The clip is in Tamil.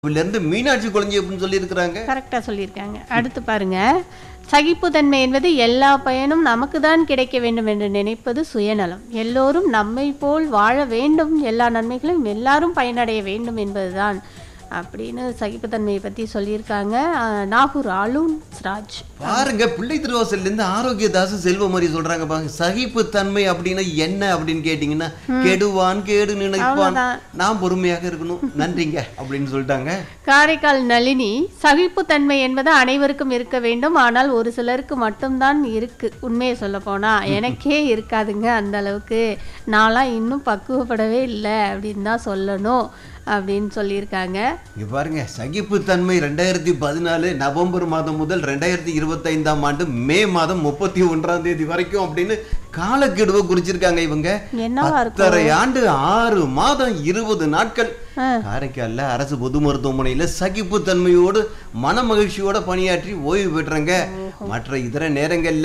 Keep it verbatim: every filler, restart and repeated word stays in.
இருந்து மீனாட்சி குழந்தை அப்படின்னு சொல்லியிருக்கிறாங்க. கரெக்டாக சொல்லியிருக்காங்க. அடுத்து பாருங்க, சகிப்புத்தன்மை என்பது எல்லா பயனும் நமக்கு தான் கிடைக்க வேண்டும் என்று நினைப்பது சுயநலம். எல்லோரும் நம்மை போல் வாழ வேண்டும், எல்லா நன்மைகளும் எல்லாரும் பயனடைய வேண்டும் என்பதுதான் அப்படின்னு சகிப்புத்தன்மையை பற்றி சொல்லியிருக்காங்க. நாகூர் அலுன் ராஜ். பாருங்க, பிள்ளை திருவாசல்ல இருந்து ஆரோக்கியதாசு செல்வ மாதிரி சொல்றாங்க பாருங்க. சகிப்பு தன்மை அப்படின்னா என்ன அப்படின்னு கேட்டீங்கன்னா, கெடுவான் கேடு நினைப்பான், நான் பொறுமையாக இருக்கணும், நன்றிங்க அப்படின்னு சொல்லிட்டாங்க. காரைக்கால் நளினி, சகிப்புத்தன்மை என்பது அனைவருக்கும் இருக்க வேண்டும், ஆனால் ஒரு சிலருக்கு மட்டும்தான் இருக்கு. உண்மையை சொல்ல போனா எனக்கே இருக்காதுங்க அந்த அளவுக்கு, நான்லாம் இன்னும் பக்குவப்படவே இல்லை அப்படின்னு தான் சொல்லணும் அப்படின்னு சொல்லியிருக்காங்க. இங்க பாருங்க, சகிப்புத்தன்மை ரெண்டாயிரத்தி பதினாலு நவம்பர் மாதம் முதல் ரெண்டாயிரத்தி இருபத்தி ஐந்தாம் ஆண்டு மே மாதம் முப்பத்தி ஒன்றாம் தேதி வரைக்கும் அப்படின்னு காலக்கெடுவை குறிச்சிருக்காங்க. இவங்க பத்தரை ஆண்டு ஆறு மாதம் இருபது நாட்கள் காரைக்கால்ல அரசு பொது மருத்துவமனையில சகிப்புத்தன்மையோடு மன மகிழ்ச்சியோட பணியாற்றி ஓய்வு பெற்றாங்க. மற்ற இதர நேரங்கள்ல